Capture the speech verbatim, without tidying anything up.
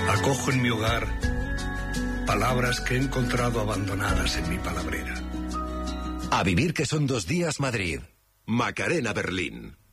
Acojo en mi hogar palabras que he encontrado abandonadas en mi palabrera. A vivir que son dos días Madrid. Macarena Berlín.